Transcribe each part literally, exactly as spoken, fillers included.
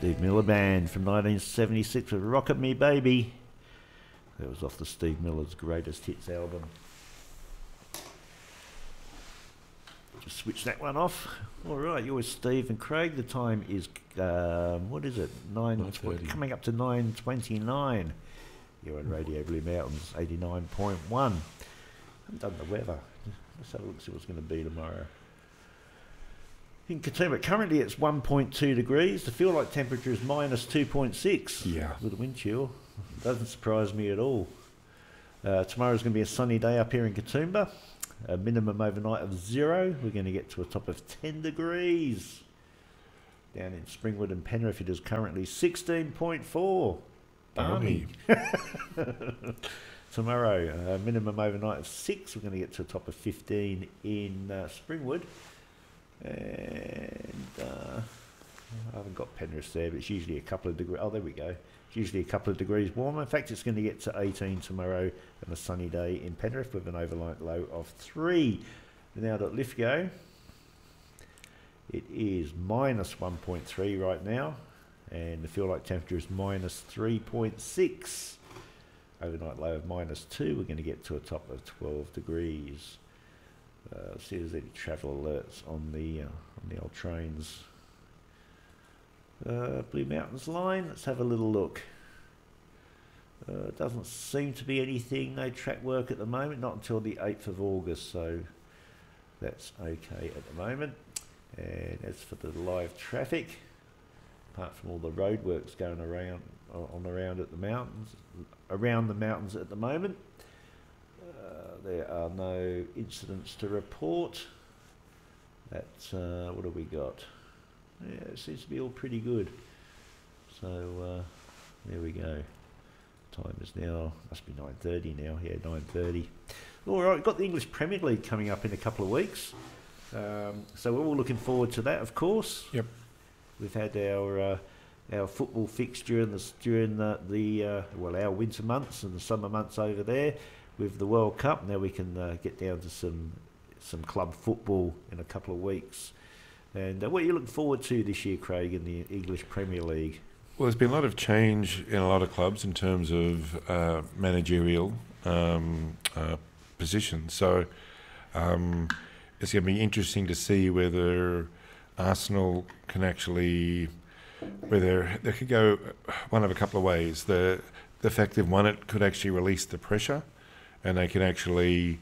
Steve Miller Band from nineteen seventy-six with Rocket Me Baby. That was off the Steve Miller's Greatest Hits album. Just switch that one off. All right, you're with Steve and Craig. The time is, um, what is it? Nine tw- coming up to nine twenty-nine. You're on Radio Blue Mountains, eighty-nine point one. I haven't done the weather. Let's have a look, see what's going to be tomorrow. In Katoomba, currently it's one point two degrees. The feel-like temperature is minus two point six. Yeah. With a wind chill. Doesn't surprise me at all. Uh, tomorrow's going to be a sunny day up here in Katoomba. A minimum overnight of zero. We're going to get to a top of ten degrees. Down in Springwood and Penrith it is currently sixteen point four. Balmy. Tomorrow, a minimum overnight of six. We're going to get to a top of fifteen in uh, Springwood. And uh, I haven't got Penrith there, but it's usually a couple of degrees. Oh, there we go. It's usually a couple of degrees warmer. In fact, it's going to get to eighteen tomorrow and a sunny day in Penrith with an overnight low of three. Now at Lithgow, it is minus one point three right now, and the feel-like temperature is minus three point six. Overnight low of minus two. We're going to get to a top of twelve degrees. Uh, see if there's any travel alerts on the uh, on the old trains. Uh, Blue Mountains line. Let's have a little look. Uh, doesn't seem to be anything. No track work at the moment. Not until the eighth of August. So that's okay at the moment. And as for the live traffic, apart from all the roadworks going around on around at the mountains, around the mountains at the moment. Uh, there are no incidents to report. That's, uh, what have we got? Yeah, it seems to be all pretty good. So, uh, there we go. Time is now, must be nine thirty now, yeah, nine thirty. All right, we've got the English Premier League coming up in a couple of weeks. Um, so we're all looking forward to that, of course. Yep. We've had our... Uh, our football fixture during the, during the, the uh, well, our winter months and the summer months over there with the World Cup. Now we can uh, get down to some some club football in a couple of weeks. And uh, what are you looking forward to this year, Craig, in the English Premier League? Well, there's been a lot of change in a lot of clubs in terms of uh, managerial um, uh, positions. So um, it's going to be interesting to see whether Arsenal can actually... whether they could go one of a couple of ways. The the fact they've won it could actually release the pressure, and they can actually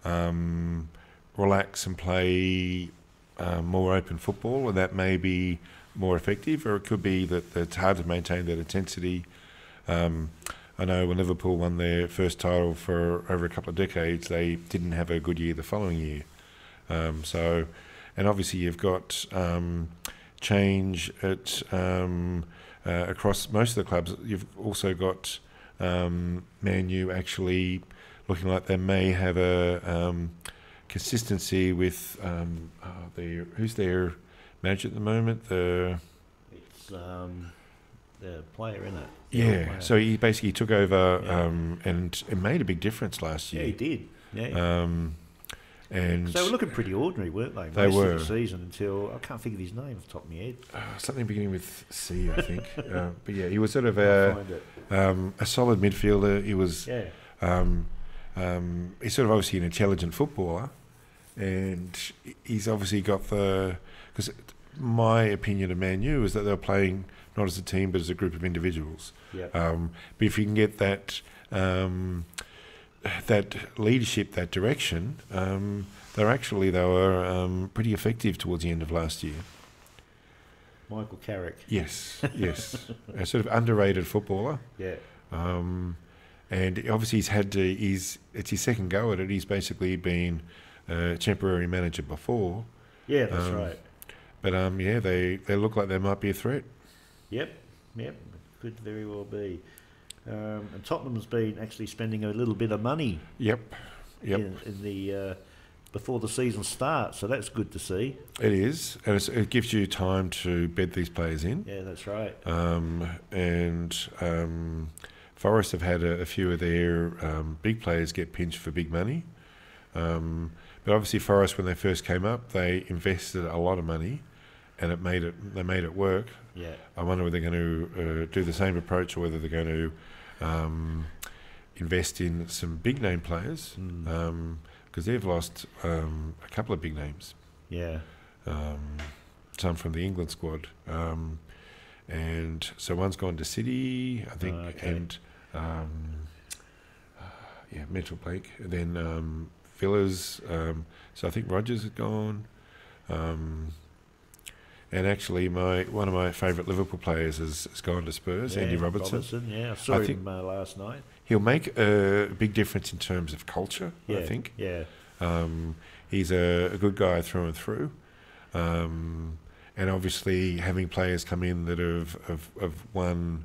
um, relax and play uh, more open football, and that may be more effective. Or it could be that, that it's hard to maintain that intensity. Um, I know when Liverpool won their first title for over a couple of decades, they didn't have a good year the following year. Um, so, and obviously you've got... Um, change at um, uh, across most of the clubs. You've also got um, Man U actually looking like they may have a um, consistency with um, uh, their who's their manager at the moment. The it's um, the player in it. Yeah, player. So he basically took over yeah. um, and it made a big difference last year. Yeah, he did. Yeah. Um, And so they were looking pretty ordinary, weren't they? They most were. of the season until I can't think of his name off the top of my head. Uh, something beginning with C, I think. uh, but yeah, he was sort of a, um, a solid midfielder. He was. Yeah. Um, um, he's sort of obviously an intelligent footballer, and he's obviously got the. Because my opinion of Man U is that they're playing not as a team but as a group of individuals. Yeah. Um, but if you can get that. Um, that leadership, that direction, um, they're actually, they were um, pretty effective towards the end of last year. Michael Carrick. Yes, yes. A sort of underrated footballer. Yeah. Um, and obviously he's had to, he's, it's his second go at it. He's basically been a temporary manager before. Yeah, that's um, right. But um, yeah, they, they look like they might be a threat. Yep, yep. Could very well be. Um, and Tottenham's been actually spending a little bit of money. Yep, yep. In, in the uh, before the season starts, so that's good to see. It is, and it's, it gives you time to bed these players in. Yeah, that's right. Um, and um, Forest have had a, a few of their um, big players get pinched for big money. Um, but obviously, Forest, when they first came up, they invested a lot of money, and it made it. They made it work. Yeah. I wonder whether they're going to uh, do the same approach, or whether they're going to um, invest in some big name players, Mm. um, because they've lost um, a couple of big names. Yeah. Um, some from the England squad, um, and so one's gone to City, I think, Oh, okay. and um, uh, yeah, mental blank. And then um, Villas. Um, so I think Rogers has gone. Um, and actually, my one of my favourite Liverpool players has, has gone to Spurs, Yeah, Andy Robertson. Robertson, yeah, I saw I him think- uh, last night. He'll make a big difference in terms of culture, Yeah, I think. Yeah. Um, he's a, a good guy through and through. Um, and obviously having players come in that have, have, have won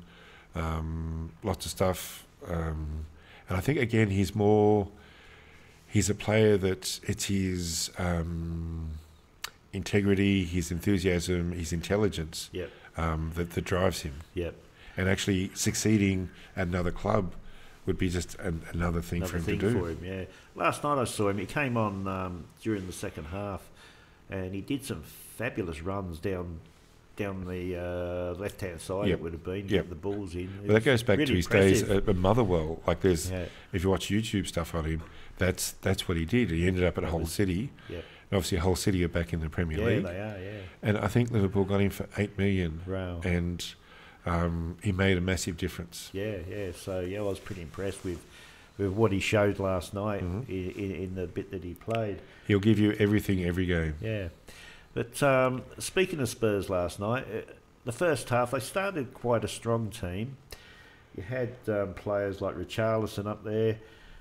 um, lots of stuff. Um, and I think, again, he's more... He's a player that it's his um, integrity, his enthusiasm, his intelligence Yep. um, that, that drives him. Yep. And actually succeeding at another club would be just an, another thing Another for him thing to do. for him, yeah. Last night I saw him. He came on um, during the second half, and he did some fabulous runs down down the uh, left hand side. Yep. It would have been Yep. get the balls in. It Well, that was goes back really to his days impressive. at, at Motherwell. Like there's, Yeah. if you watch YouTube stuff on him, that's that's what he did. He ended up at That Hull was- City. Yeah. And obviously, Hull City are back in the Premier Yeah, League. they are. Yeah. And I think Liverpool got him for eight million, Wow. and um, he made a massive difference. Yeah, yeah. So yeah, I was pretty impressed with with what he showed last night Mhm. in, in, in the bit that he played. He'll give you everything every game. Yeah. But um, speaking of Spurs last night, uh, the first half they started quite a strong team. You had um, players like Richarlison up there,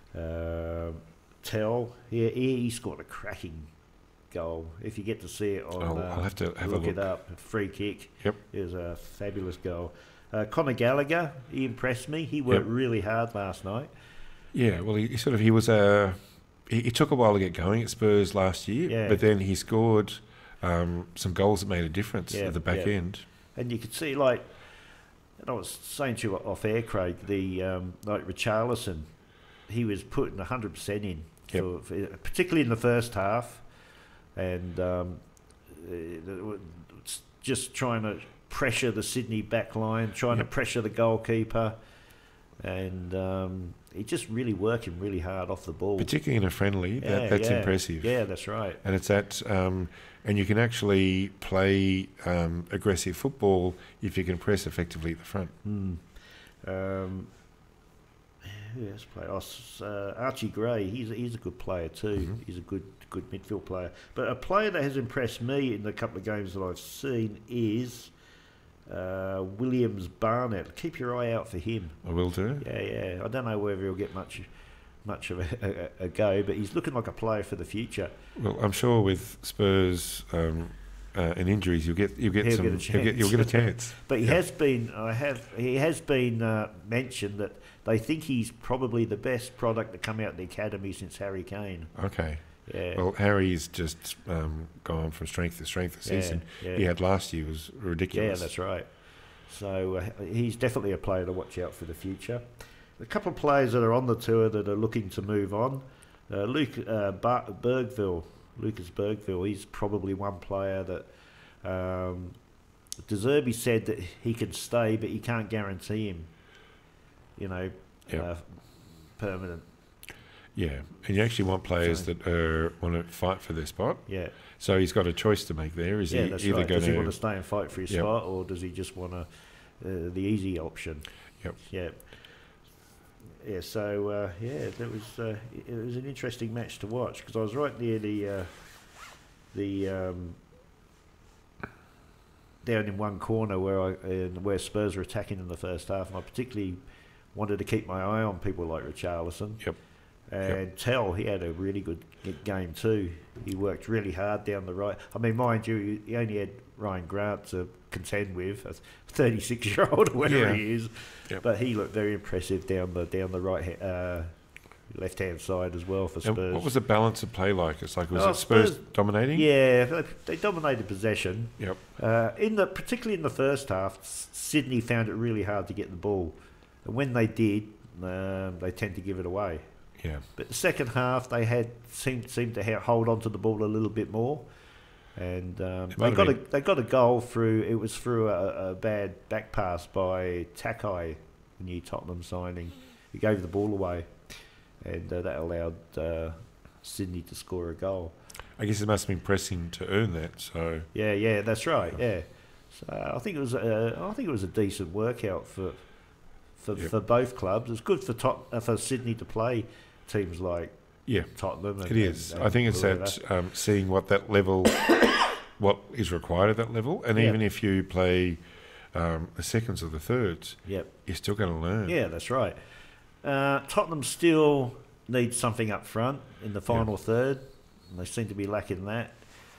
uh, Tell. He, he he scored a cracking goal. If you get to see it on, I'll, uh, I'll have to have look, a look. it up. A free kick. Yep. It was a fabulous goal. Uh, Conor Gallagher, he impressed me. He worked Yep. really hard last night. Yeah, well, he, he sort of he was a. He, he took a while to get going at Spurs last year, Yeah. but then he scored um, some goals that made a difference Yeah, at the back yeah. end. And you could see, like, and I was saying to you off air, Craig, the um, like Richarlison, he was putting one hundred percent in, Yep. for, for, particularly in the first half, and um, uh, it's just trying to pressure the Sydney back line, trying Yep. to pressure the goalkeeper, and um, he just really working really hard off the ball. Particularly in a friendly, that, Yeah, that's yeah. impressive. Yeah, that's right. And it's that, um, and you can actually play um, aggressive football if you can press effectively at the front. Mm. Um, who else played? Oh, s- uh, Archie Gray. He's a, he's a good player too. Mhm. He's a good good midfield player. But a player that has impressed me in the couple of games that I've seen is uh, Williams Barnett. Keep your eye out for him. I will do. Yeah, yeah. I don't know whether he'll get much much of a, a, a go, but he's looking like a player for the future. Well, I'm sure with Spurs um, uh, and injuries, you'll get you'll get He'll some get a you'll, get, you'll get a chance. But he Yeah. has been, I have, he has been uh, mentioned that they think he's probably the best product to come out of the academy since Harry Kane. Okay. Yeah, Well, Harry's just um, gone from strength to strength this yeah, season. yeah. He had last year was yeah, ridiculous. that's right. So uh, he's definitely a player to watch out for the future. A couple of players that are on the tour that are looking to move on. Uh, Luke uh, Bar- Bergville, Lucas Bergville, he's probably one player that um, De Zerbi said that he can stay, but he can't guarantee him, you know, Yep. uh, permanent. Yeah, and you actually want players So- that uh, want to fight for their spot. Yeah, So he's got a choice to make there. Is yeah, he that's either right. going Does he want to? to stay and fight for his Yep. spot, or does he just want to uh, the easy option? Yep. Yeah. Yeah. So uh, yeah, it was uh, it was an interesting match to watch because I was right near the uh, the um, down in one corner where I uh, where Spurs were attacking in the first half, and I particularly wanted to keep my eye on people like Richarlison. Yep. And Tell, he had a really good g- game too. He worked really hard down the right. I mean, mind you, he only had Ryan Grant to contend with, a thirty-six-year-old or whatever Yeah. he is. Yep. But he looked very impressive down the down the right, uh, left-hand side as well for And Spurs. what was the balance of play like? It's like was Oh, it Spurs, Spurs- dominating? Yeah, they, they dominated possession. Yep. Uh, in the particularly in the first half, S- Sydney found it really hard to get the ball, and when they did, um, they tend to give it away. Yeah. But the second half, they had seemed seemed to ha- hold on to the ball a little bit more, And um, It might they have got a been- they got a goal through. It was through a, a bad back pass by Takai, the new Tottenham signing. He gave the ball away, and uh, that allowed uh, Sydney to score a goal. I guess it must have been pressing to earn that. So Yeah, yeah, that's right. Yeah, so I think it was a, I think it was a decent workout for for, Yep. for both clubs. It's good for Tot, uh, for Sydney to play teams like yeah, Tottenham. And, it is. and- I think it's and that um, seeing what that level, what is required at that level, and Yeah. even if you play um, the seconds or the thirds, Yep. you're still going to learn. Yeah, that's right. Uh, Tottenham still needs something up front in the final third, and they seem to be lacking that.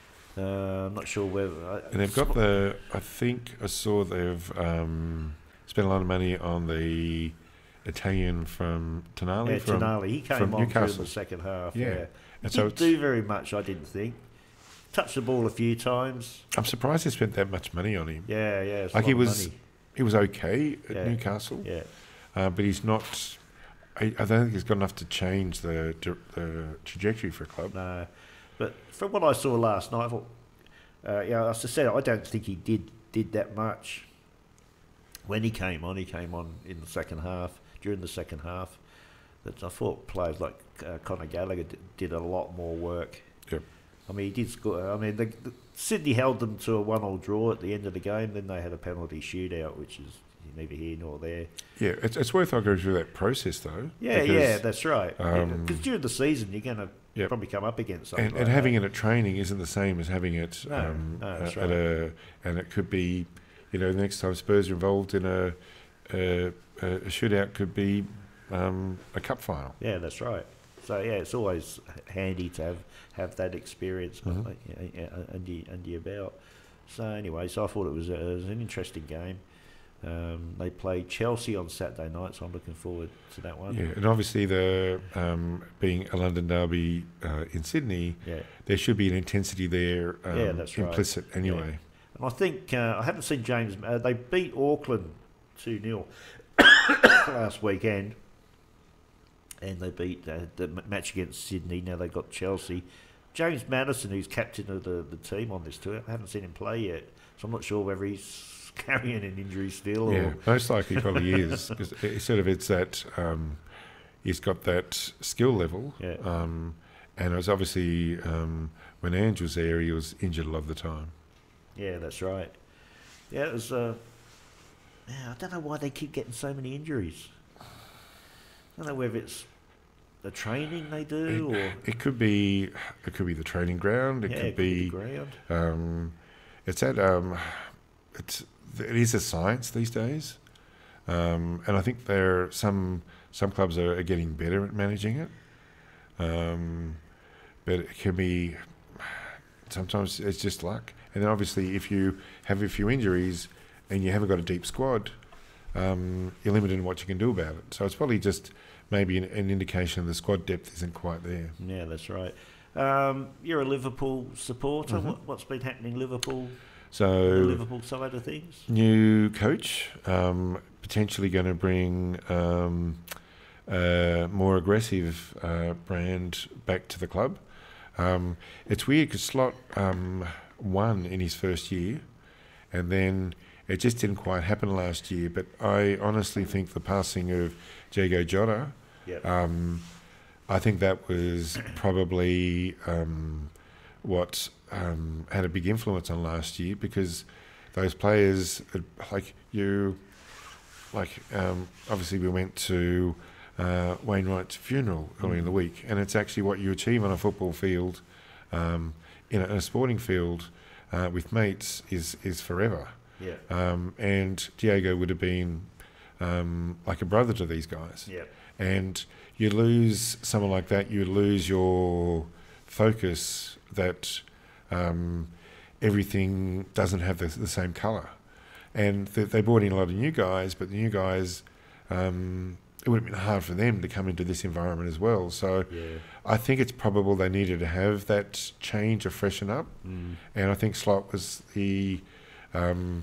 Uh, I'm not sure whether. Uh, And they've got the. I think I saw they've um, spent a lot of money on the Italian from Tonali. yeah, from, Tonali. He came from on through Newcastle. the second half. Yeah. Yeah, he And so didn't it's, do very much. I didn't think. Touched the ball a few times. I'm surprised they spent that much money on him. Yeah, yeah. It's a Like lot he of was, money. he was okay at Yeah. Newcastle, Yeah, uh, but he's not. I, I don't think he's got enough to change the the trajectory for a club. no. But from what I saw last night, I thought, uh, yeah, as I said, I don't think he did did that much. When he came on, he came on in the second half, during the second half. That I thought players like uh, Conor Gallagher did, did a lot more work. Yep. I mean, he did score. I mean, the, the, Sydney held them to a one-all draw at the end of the game. Then they had a penalty shootout, which is neither here nor there. Yeah, it's, it's worth I go through that process though. Yeah, because- yeah, that's right. Because um, during the season, you're going to Yep. probably come up against something And, like and having that. it at training isn't the same as having it No, um, no, that's uh, at a, and it could be, you know, the next time Spurs are involved in a a, a shootout could be um, a cup final. Yeah, that's right. So yeah, it's always handy to have, have that experience Mhm. like, yeah, yeah, under, your- under your belt. So anyway, so I thought it was, a, it was an interesting game. Um, they played Chelsea on Saturday night, so I'm looking forward to that one. Yeah, and obviously the um, being a London derby uh, in Sydney, Yeah. there should be an intensity there um, Yeah, that's right. implicit anyway. And I think, uh, I haven't seen James, uh, they beat Auckland two nil last weekend. And they beat uh, the m- match against Sydney. Now they've got Chelsea. James Maddison, who's captain of the, the team on this tour, I haven't seen him play yet. So I'm not sure whether he's carrying an injury still. Yeah, Or, most likely probably is. 'Cause it, sort of it's that um, he's got that skill level. Yeah. Um, and it was obviously um, when Ange was there, he was injured a lot of the time. yeah, that's right. Yeah, it was. Uh, yeah, I don't know why they keep getting so many injuries. I don't know whether it's the training they do or It could be it could be the training ground. It yeah, could it could be be the ground. um, it's at um, it's it is a science these days, um, and I think there some some clubs are, are getting better at managing it. Um, but it can be sometimes it's just luck, and then obviously if you have a few injuries and you haven't got a deep squad, um, you're limited in what you can do about it. So it's probably just maybe an, an indication the squad depth isn't quite there. Yeah, that's right. Um, you're a Liverpool supporter. Mhm. What, what's been happening Liverpool, the So Liverpool side of things? new coach, um, potentially going to bring um, a more aggressive uh, brand back to the club. Um, it's weird because Slot um, won in his first year, and then it just didn't quite happen last year. But I honestly think the passing of Diego Jota, Yeah. um, I think that was probably um, what um, had a big influence on last year, because those players, uh, like you, like um, obviously we went to uh, Wainwright's funeral early in the week, and it's actually what you achieve on a football field, um, in, a, in a sporting field uh, with mates is is forever. Yeah. Um, and Diego would have been um, like a brother to these guys. Yeah. And you lose someone like that, you lose your focus that um, everything doesn't have the, the same colour. And th- they brought in a lot of new guys, but the new guys, um, it would have been hard for them to come into this environment as well. So Yeah. I think it's probable they needed to have that change or freshen up. Mm. And I think Slot was the um,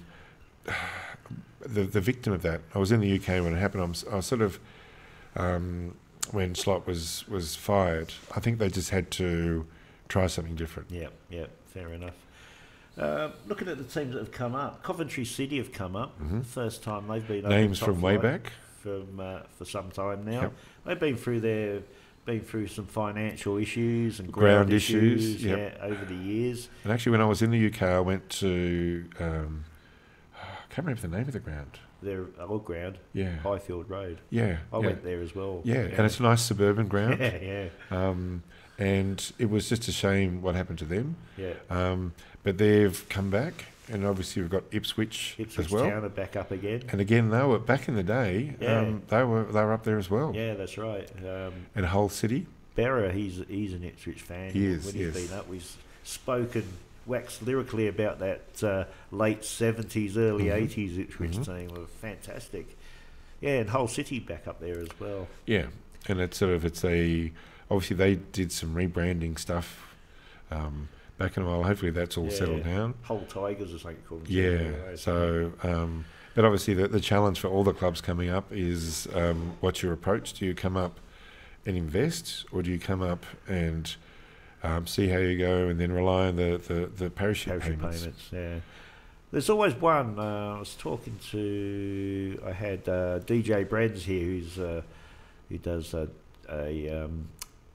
the the victim of that. I was in the U K when it happened. I was, I was sort of um, when Slot was was fired. I think they just had to try something different. Yeah. Yeah. Fair enough. Uh, looking at the teams that have come up, Coventry City have come up. Mhm. First time they've been Names over the from top way flight back. from uh, for some time now. Yep. They've been through their been through some financial issues and Ground ground, issues, issues, yep. yeah, over the years. And actually, when I was in the U K, I went to, um, I can't remember the name of the ground. Their old ground, Yeah. Highfield Road. Yeah. I yeah. went there as well. Yeah, and it's a nice suburban ground. yeah, yeah, Um, and it was just a shame what happened to them. yeah. Um, but they've come back, and obviously we've got Ipswich, Ipswich as well. Town are back up again. And again, they were back in the day. Yeah. Um, they were they were up there as well. Yeah, that's right. Um, And Hull City. Berra, he's he's an Ipswich fan. He is, When he's yes. been up, we've spoken, waxed lyrically about that uh, late seventies, early Mhm. eighties Ipswich Mhm. team. Were fantastic. Yeah, and Hull City back up there as well. Yeah, and it's sort of it's a obviously they did some rebranding stuff um, back in a while. Hopefully that's all Yeah. settled down. Hull Tigers or something called. Yeah. So, um, but obviously the the challenge for all the clubs coming up is um, what's your approach? Do you come up and invest, or do you come up and um, see how you go, and then rely on the the, the parachute, parachute payments? payments. Yeah. There's always one. Uh, I was talking to. I had uh, D J Brands here, who's uh, he does a, a, um,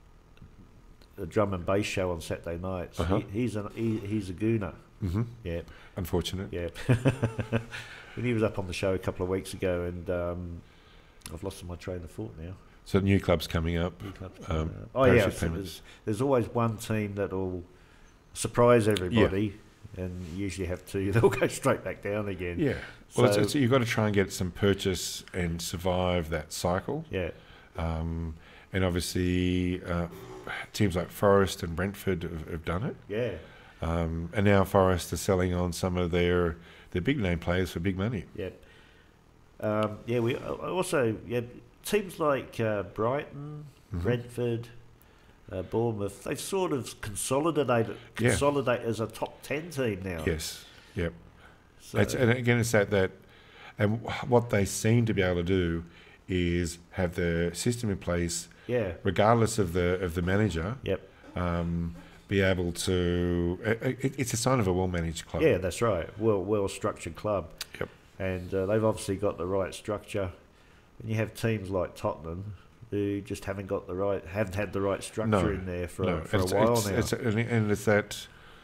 a drum and bass show on Saturday nights. Uh-huh. He, he's an he, he's a gooner. Mm-hmm. Yeah, Unfortunate. yeah. When he was up on the show a couple of weeks ago, and um, I've lost my train of thought now. So new clubs coming up. New clubs, Um, uh, oh yeah, parachute so payments. there's, there's always one team that'll surprise everybody, and you usually have two. They'll go straight back down again. Yeah. Well, it's, So- it's, you've got to try and get some purchase and survive that cycle. Yeah, Um, and obviously, uh, teams like Forest and Brentford have, have done it. yeah, Um, and now Forest are selling on some of their their big name players for big money. yeah. Um, yeah, we uh, also yeah teams like uh, Brighton, Mhm. Brentford, uh, Bournemouth. They've sort of consolidated Yeah. consolidate as a top ten team now. Yes. Yep. So, It's, and again, it's that that, and what they seem to be able to do is have the system in place, yeah. regardless of the of the manager. Yep. Um, be able to. It, it's a sign of a well managed club. Yeah, that's right. Well, well structured club. Yep. And uh, they've obviously got the right structure. And you have teams like Tottenham who just haven't got the right, haven't had the right structure No, in there for No, a, for a it's, while it's, now. It's, and and it's that.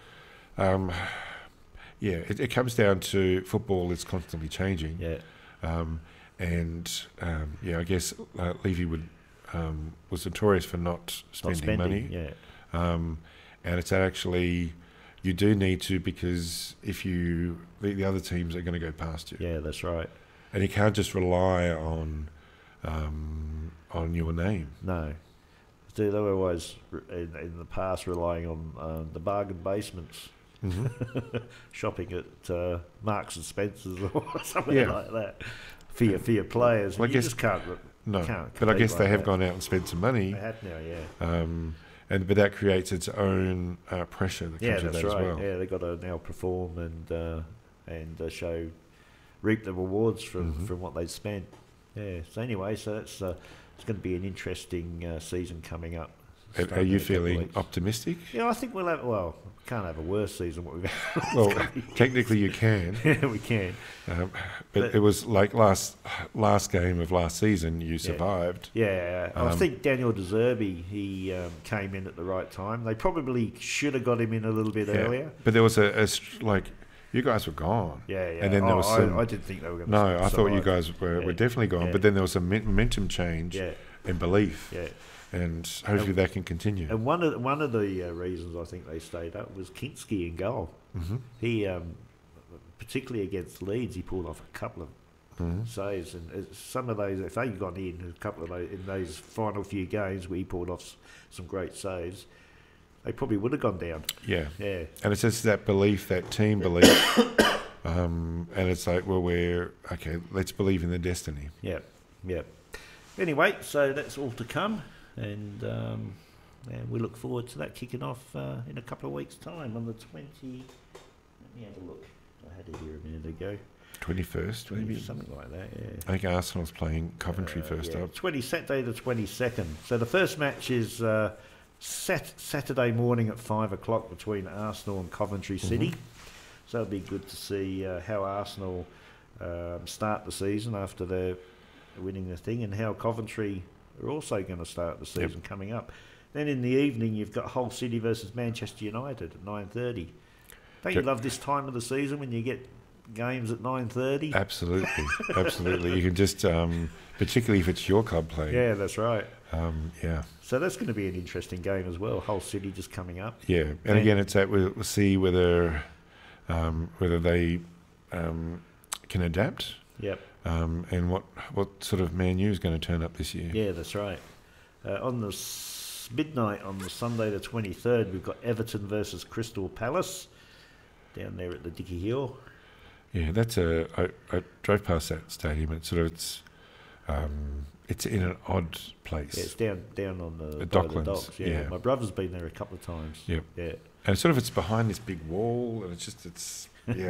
Um, yeah, it, it comes down to football is constantly changing. yeah, Um, and um, yeah, I guess uh, Levy would um, was notorious for not not spending, spending. money. Yeah, Um, and it's actually you do need to, because if you the, the other teams are going to go past you, yeah, that's right. and you can't just rely on um, on your name. No. They they were always, re- in, in the past, relying on uh, the bargain basements, Mm-hmm. shopping at uh, Marks and Spencer's or something Yeah. like that for your, for your players. Well, I you guess- just can't. re- No, Can't but I compete guess they like have that. gone out and spent some money, They had now, yeah. um, and but that creates its own uh, pressure that comes Yeah, with that's that right. as well. Yeah, they've got to now perform and uh, and uh, show, reap the rewards from, Mhm. from what they've spent. Yeah. So anyway, so that's uh, it's going to be an interesting uh, season coming up. Are- Are starting you in a couple of feeling weeks. optimistic? Yeah, I think we'll have. Well, can't have a worse season what we've had. Well, technically you can, Yeah, we can. um, but, But- it was like last last game of last season. You survived. Yeah, I Um, think Daniel De Zerbi, he um, came in at the right time. They probably should have got him in a little bit Yeah. earlier. But there was a, a str- like you guys were gone. Yeah, yeah. And then there Oh, was I, some- I didn't think they were going to. No, I thought you guys were, Yeah. were definitely gone. Yeah. But then there was a men- momentum change Yeah, and belief, yeah. and hopefully that can continue. And one of one of the uh, reasons I think they stayed up was Kinski in goal. Mm-hmm. He, um, particularly against Leeds, he pulled off a couple of Mm-hmm. saves, and uh, some of those, if they'd gone in a couple of those in those final few games where he pulled off s- some great saves, they probably would have gone down. Yeah, Yeah, and it's just that belief, that team belief, um, and it's like, well, we're okay. Let's believe in the destiny. yeah, yeah. Anyway, so that's all to come, and um, and we look forward to that kicking off uh, in a couple of weeks' time on the twenty. Let me have a look. I had it here a minute ago. Twenty-first, maybe. Something like that. Yeah. I think Arsenal's playing Coventry Uh, first yeah, up. twenty Saturday the twenty second. So the first match is uh, sat- Saturday morning at five o'clock between Arsenal and Coventry City. So it'll be good to see uh, how Arsenal um, start the season after they're winning the thing, and how Coventry are also going to start the season yep. coming up. Then in the evening, you've got Hull City versus Manchester United at nine thirty. Don't you love this time of the season when you get games at nine thirty? Absolutely, absolutely. You can just, um, particularly if it's your club playing. Yeah, that's right. Um, yeah. So that's going to be an interesting game as well. Hull City just coming up. Yeah, and, and again, it's that we'll, we'll see whether um, whether they um, can adapt. Yep. Um, and what what sort of Man U is going to turn up this year. Yeah, that's right. Uh, on the s- midnight on the Sunday the twenty-third, we've got Everton versus Crystal Palace down there at the Dicky Hill. Yeah, that's a. I, I drove past that stadium. It's sort of it's, um, it's in an odd place. Yeah, it's down down on the, the by Docklands. the docks. Yeah. yeah, My brother's been there a couple of times. Yep. Yeah, and sort of it's behind this big wall, and it's just it's yeah.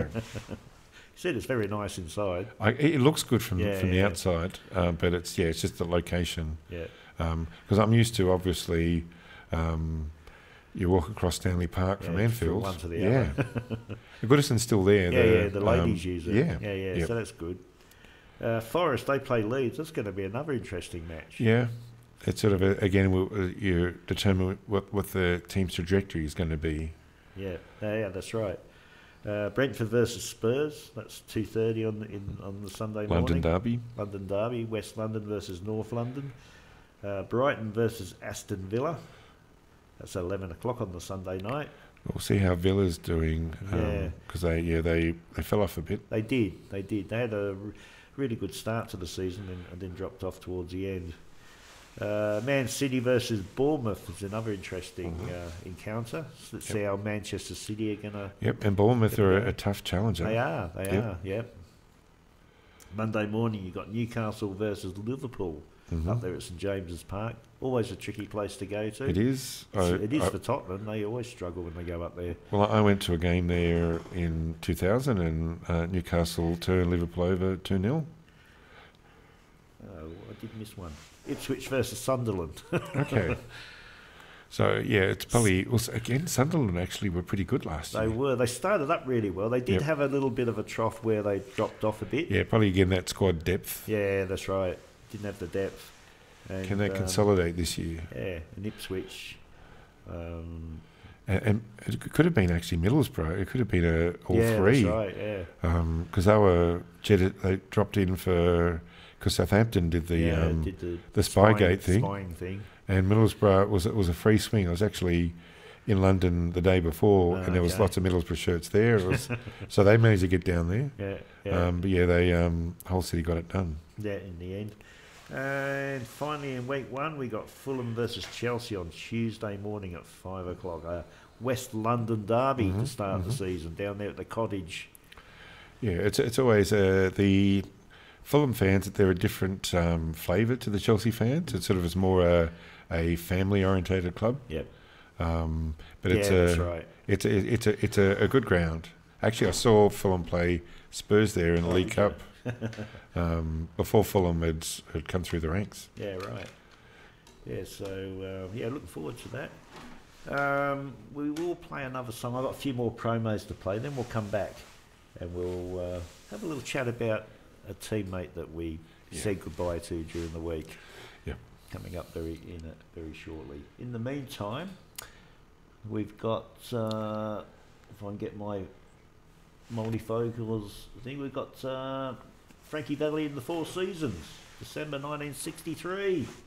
He said it's very nice inside. I, it looks good from Yeah, from yeah. the outside, uh, but it's yeah, it's just the location. Yeah. Because um, I'm used to obviously. Um, You walk across Stanley Park yeah, from Anfield. From one to the yeah. other. The Goodison's still there. Yeah, the, yeah, the ladies um, use it. Yeah, yeah, yeah. Yep. So that's good. Uh, Forest, they play Leeds. That's going to be another interesting match. Yeah, it's sort of a, again we'll, uh, you determine what what the team's trajectory is going to be. Yeah, yeah, yeah that's right. Uh, Brentford versus Spurs. That's two thirty on the in on the Sunday London morning. derby. London derby. West London versus North London. Uh, Brighton versus Aston Villa. That's eleven o'clock on the Sunday night. We'll see how Villa's doing. Yeah. Because they yeah they, they fell off a bit. They did. They did. They had a r- really good start to the season and, and then dropped off towards the end. Uh, Man City versus Bournemouth is another interesting Mm-hmm. uh, encounter. So let's Yep. see how Manchester City are going to... Yep, and Bournemouth are a, a tough challenger. They are. They Yep. are, yep. Monday morning, you've got Newcastle versus Liverpool Mhm. up there at St James's Park. Always a tricky place to go to. It is. It's- I- it is I- for Tottenham. They always struggle when they go up there. Well, I went to a game there in two thousand, and uh, Newcastle turned Liverpool over two nil. Oh, I did miss one. Ipswich versus Sunderland. Okay. So, yeah, it's probably... Also, again, Sunderland actually were pretty good last They year. were. They started up really well. They did Yep. have a little bit of a trough where they dropped off a bit. Yeah, probably again that squad depth. Yeah, that's right. Didn't have the depth. And, Can they um, consolidate this year? Yeah, and Ipswich. Um, And, and it could have been actually Middlesbrough. It could have been a, all yeah, three. that's right. Yeah, Because they were jetted, they dropped in for because Southampton did the yeah. um, did the, the spying- Spygate thing. spying thing. and Middlesbrough was it was a free swing. I was actually in London the day before, Oh, and there was okay. lots of Middlesbrough shirts there. It was, so they managed to get down there. Yeah, yeah, Um, but yeah, they um, Hull City got it done. yeah. In the end. And finally, in week one, we got Fulham versus Chelsea on Tuesday morning at five o'clock. A West London derby Mhm, to start the mhm. season down there at the Cottage. Yeah, it's it's always uh, the Fulham fans. They're a different um, flavour to the Chelsea fans. It sort of is more a, a family orientated club. Yep. Um, but Yeah, it's that's a right. it's a it's a it's a, a good ground. Actually, I saw Fulham play Spurs there in the Oh, League did Cup um, before Fulham had had come through the ranks. Yeah, right. Yeah, so uh, yeah, looking forward to that. Um, we will play another song. I've got a few more promos to play. Then we'll come back and we'll uh, have a little chat about a teammate that we Yeah. said goodbye to during the week. Yeah. Coming up very in it very shortly. In the meantime, we've got uh, if I can get my multifocals thing, we've got uh, Frankie Valli in the Four Seasons, December nineteen sixty-three.